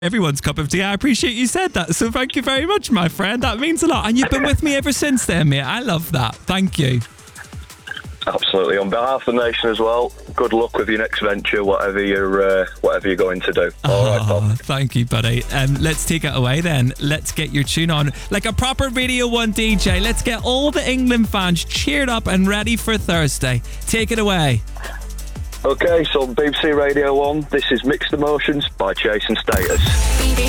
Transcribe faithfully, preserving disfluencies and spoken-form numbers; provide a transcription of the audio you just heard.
everyone's cup of tea. I appreciate you said that. So thank you very much, my friend. That means a lot. And you've been with me ever since then, mate. I love that. Thank you. Absolutely. On behalf of the nation as well, good luck with your next venture, whatever you're, uh, whatever you're going to do. All oh, right, Bob. Thank you, buddy. Um, let's take it away then. Let's get your tune on. Like a proper Radio one D J, let's get all the England fans cheered up and ready for Thursday. Take it away. Okay, so B B C Radio one, this is Mixed Emotions by Chase and Status.